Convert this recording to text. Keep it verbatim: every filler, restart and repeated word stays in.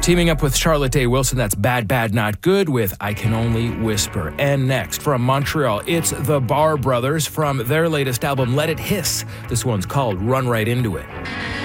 Teaming up with Charlotte Day Wilson, that's Bad Bad Not Good with I Can Only Whisper. And next, from Montreal, it's the Barr Brothers from their latest album, Let It Hiss. This one's called Run Right Into It.